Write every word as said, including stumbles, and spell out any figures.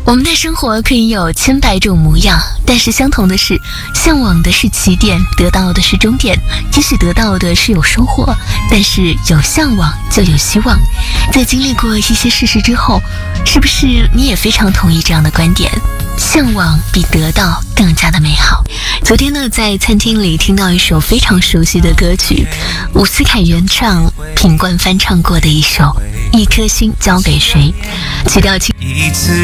我们的生活可以有千百种模样，但是相同的是，向往的是起点，得到的是终点。即使得到的是有收获，但是有向往就有希望。在经历过一些事实之后，是不是你也非常同意这样的观点？向往比得到更加的美好。昨天呢，在餐厅里听到一首非常熟悉的歌曲，伍思凯原唱，品冠翻唱过的一首《一颗心交给谁》，曲调轻。 一次